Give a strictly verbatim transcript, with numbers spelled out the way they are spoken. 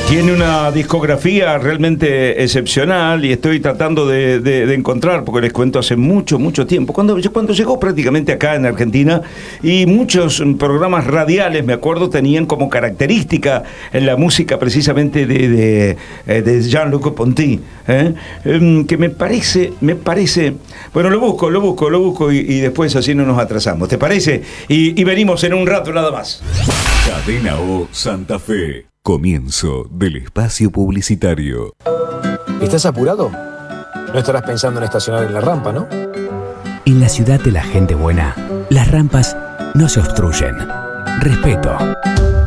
Tiene una discografía realmente excepcional y estoy tratando de, de, de encontrar, porque les cuento hace mucho, mucho tiempo, cuando, cuando llegó prácticamente acá en Argentina, y muchos programas radiales, me acuerdo, tenían como característica en la música precisamente de, de, de Jean-Luc Ponty, ¿eh? que me parece, me parece, bueno, lo busco, lo busco, lo busco y, y después así no nos atrasamos, ¿te parece? Y, y venimos en un rato nada más. Cadena O Santa Fe. Comienzo del espacio publicitario. ¿Estás apurado? No estarás pensando en estacionar en la rampa, ¿no? En la ciudad de la gente buena, las rampas no se obstruyen. Respeto.